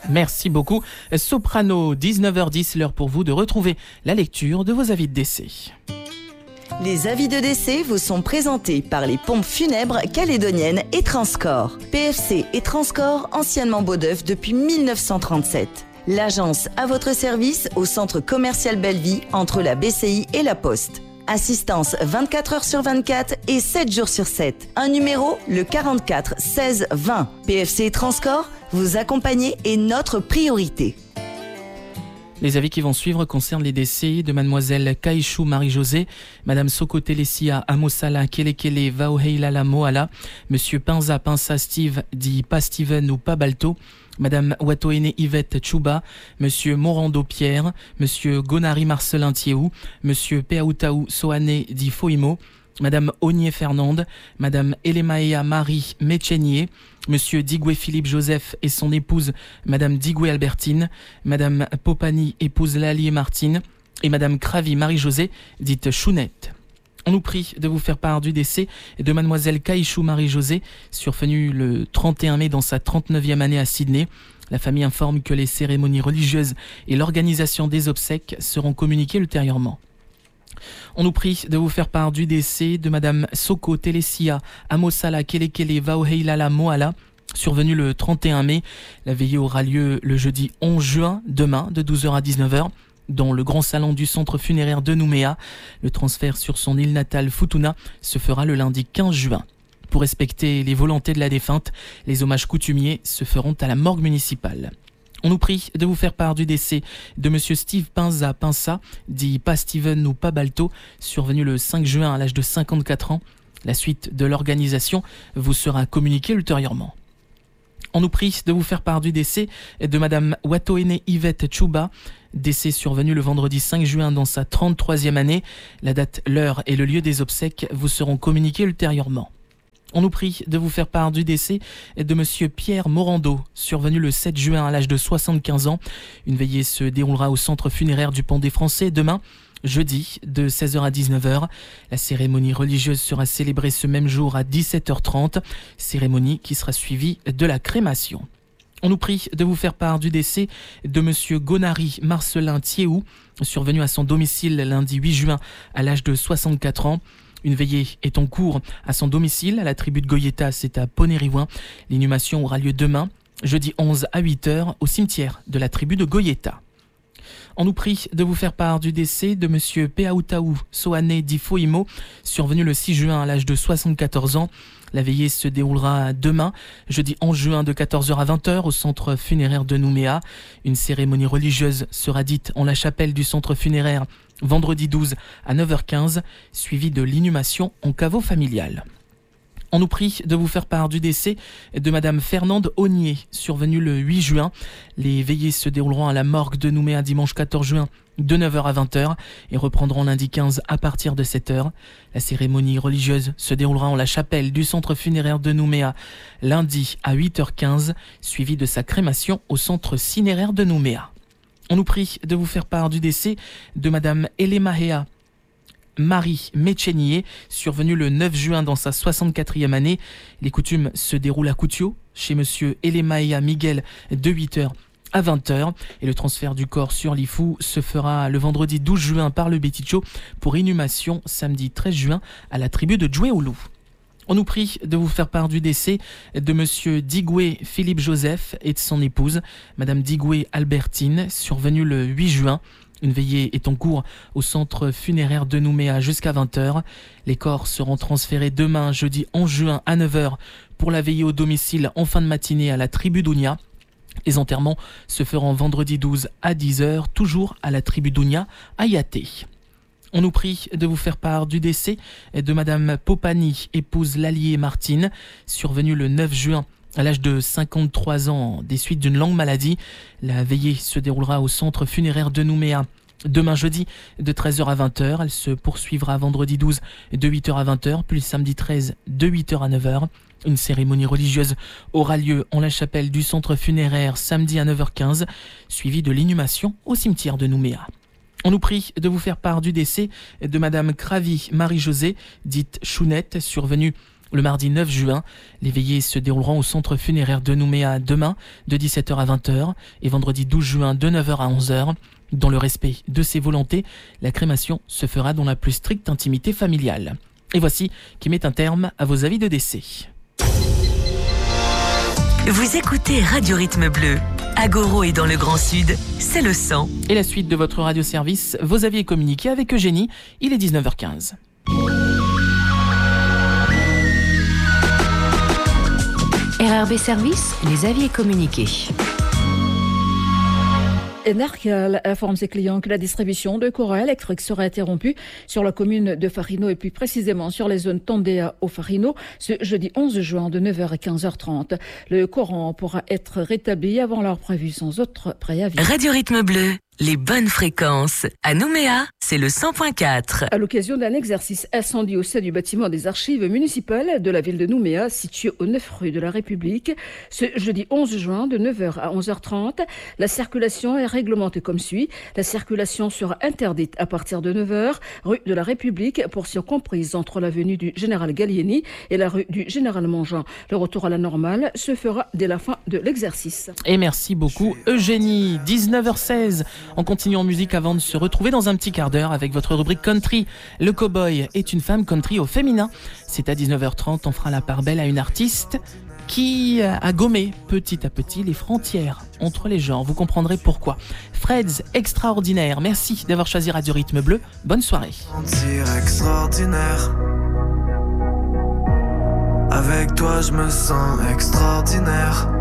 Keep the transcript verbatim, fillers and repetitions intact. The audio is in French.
Merci beaucoup. Soprano, dix-neuf heures dix, l'heure pour vous de retrouver la lecture de vos avis de décès. Les avis de décès vous sont présentés par les pompes funèbres calédoniennes et Transcorps. P F C et Transcorps, anciennement Beaudeuf depuis mille neuf cent trente-sept. L'agence à votre service au centre commercial Belleville entre la B C I et la Poste. Assistance vingt-quatre heures sur vingt-quatre et sept jours sur sept. Un numéro, le quarante-quatre seize vingt. P F C et Transcorps, vous accompagner est notre priorité. Les avis qui vont suivre concernent les décès de mademoiselle Kaïchou Marie-Josée, madame Soko Telesia Amosala Kelekele Vaoheilala Moala, monsieur Pinza Pinsa Steve dit pas Steven ou pas Balto, madame Watoene Yvette Chouba, monsieur Morando Pierre, monsieur Gonari Marcelin Thieou, monsieur Peaoutaou Soane dit Foimo, madame Ognier Fernande, madame Elemaea Marie Méchenier, monsieur Digoué Philippe Joseph et son épouse, madame Digoué Albertine, madame Popani épouse Lallier Martine et madame Cravy Marie-Josée, dite Chounette. On nous prie de vous faire part du décès de mademoiselle Kaïchou Marie-Josée, survenue le trente et un mai dans sa trente-neuvième année à Sydney. La famille informe que les cérémonies religieuses et l'organisation des obsèques seront communiquées ultérieurement. On nous prie de vous faire part du décès de madame Soko Telesia Amosala Kelekele Vaoheilala Moala, survenue le trente et un mai. La veillée aura lieu le jeudi onze juin, demain, de douze heures à dix-neuf heures, dans le grand salon du centre funéraire de Nouméa. Le transfert sur son île natale Futuna se fera le lundi quinze juin. Pour respecter les volontés de la défunte, les hommages coutumiers se feront à la morgue municipale. On nous prie de vous faire part du décès de monsieur Steve Pinza Pinsa, dit pas Steven ou pas Balto, survenu le cinq juin à l'âge de cinquante-quatre ans. La suite de l'organisation vous sera communiquée ultérieurement. On nous prie de vous faire part du décès de madame Watoene Yvette Chouba, décès survenu le vendredi cinq juin dans sa trente-troisième année. La date, l'heure et le lieu des obsèques vous seront communiqués ultérieurement. On nous prie de vous faire part du décès de monsieur Pierre Morando, survenu le sept juin à l'âge de soixante-quinze ans. Une veillée se déroulera au centre funéraire du Pont des Français demain, jeudi, de seize heures à dix-neuf heures. La cérémonie religieuse sera célébrée ce même jour à dix-sept heures trente, cérémonie qui sera suivie de la crémation. On nous prie de vous faire part du décès de monsieur Gonari Marcelin Thieou, survenu à son domicile lundi huit juin à l'âge de soixante-quatre ans. Une veillée est en cours à son domicile, à la tribu de Goyeta, c'est à Ponériouin. L'inhumation aura lieu demain, jeudi onze à huit heures, au cimetière de la tribu de Goyeta. On nous prie de vous faire part du décès de monsieur Peaoutaou Soane Difoimo, survenu le six juin à l'âge de soixante-quatorze ans. La veillée se déroulera demain, jeudi onze juin de quatorze heures à vingt heures au centre funéraire de Nouméa. Une cérémonie religieuse sera dite en la chapelle du centre funéraire vendredi douze à neuf heures quinze, suivie de l'inhumation en caveau familial. On nous prie de vous faire part du décès de madame Fernande Ognier, survenue le huit juin. Les veillées se dérouleront à la morgue de Nouméa dimanche quatorze juin de neuf heures à vingt heures et reprendront lundi quinze à partir de sept heures. La cérémonie religieuse se déroulera en la chapelle du centre funéraire de Nouméa lundi à huit heures quinze, suivie de sa crémation au centre cinéraire de Nouméa. On nous prie de vous faire part du décès de madame Elemaea Marie Méchenier, survenue le neuf juin dans sa soixante-quatrième année. Les coutumes se déroulent à Coutio, chez monsieur Elemaea Miguel, de huit heures à vingt heures. Et le transfert du corps sur Lifou se fera le vendredi douze juin par le Béticho pour inhumation samedi treize juin à la tribu de Djouéoulou. On nous prie de vous faire part du décès de monsieur Digoué Philippe Joseph et de son épouse, madame Digoué Albertine, survenue le huit juin. Une veillée est en cours au centre funéraire de Nouméa jusqu'à vingt heures. Les corps seront transférés demain, jeudi onze juin à neuf heures, pour la veillée au domicile en fin de matinée à la tribu d'Ounia. Les enterrements se feront vendredi douze à dix heures, toujours à la tribu d'Ounia à Yaté. On nous prie de vous faire part du décès de madame Popani, épouse Lallier Martine, survenue le neuf juin à l'âge de cinquante-trois ans des suites d'une longue maladie. La veillée se déroulera au centre funéraire de Nouméa demain jeudi de treize heures à vingt heures. Elle se poursuivra vendredi douze de huit heures à vingt heures, puis samedi treize de huit heures à neuf heures. Une cérémonie religieuse aura lieu en la chapelle du centre funéraire samedi à neuf heures quinze, suivie de l'inhumation au cimetière de Nouméa. On nous prie de vous faire part du décès de madame Cravy Marie-Josée, dite Chounette, survenue Le mardi neuf juin, les veillées se dérouleront au centre funéraire de Nouméa demain de dix-sept heures à vingt heures et vendredi douze juin de neuf heures à onze heures. Dans le respect de ses volontés, la crémation se fera dans la plus stricte intimité familiale. Et voici qui met un terme à vos avis de décès. Vous écoutez Radio Rythme Bleu. À Goro et dans le Grand Sud, c'est le cent. Et la suite de votre radioservice, vos avis et communiqués avec Eugénie, il est dix-neuf heures quinze. R R B Service, les avis et communiqués. Enarcal informe ses clients que la distribution de courant électrique sera interrompue sur la commune de Farino et plus précisément sur les zones Tondéa au Farino ce jeudi onze juin de neuf heures à quinze heures trente. Le courant pourra être rétabli avant l'heure prévue sans autre préavis. Radio Rythme Bleu, les bonnes fréquences. À Nouméa, c'est le cent point quatre. À l'occasion d'un exercice incendie au sein du bâtiment des archives municipales de la ville de Nouméa, situé au neuf rue de la République, ce jeudi onze juin de neuf heures à onze heures trente, la circulation est réglementée comme suit. La circulation sera interdite à partir de neuf heures, rue de la République, portion comprise entre l'avenue du Général Gallieni et la rue du Général Mongeant. Le retour à la normale se fera dès la fin de l'exercice. Et merci beaucoup Eugénie. dix-neuf heures seize. On continue en musique avant de se retrouver dans un petit quart d'heure avec votre rubrique country. Le cowboy est une femme country au féminin. C'est à dix-neuf heures trente, on fera la part belle à une artiste qui a gommé petit à petit les frontières entre les genres. Vous comprendrez pourquoi. Freds, extraordinaire. Merci d'avoir choisi Radio Rythme Bleu. Bonne soirée. Extraordinaire. Avec toi je me sens extraordinaire.